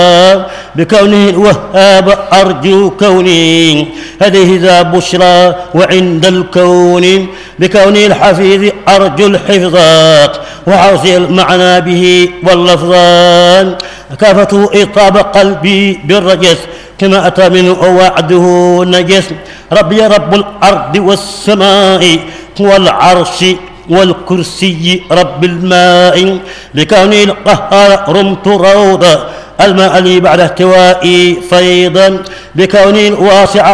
بكونه الوهاب أرجو كوني هذه ذا بشرى وعند الكون بكونه الحفيظ أرجو الحفظات وعوزي المعنى به واللفظان كافته إطاب قلبي بالرجس كما أتى منه وعده نجس ربي رب الأرض والسماء والعرش والكرسي رب الماء بكوني القهار رمت روضا الماء لي بعد احتوائي فيضا بكوني الواسع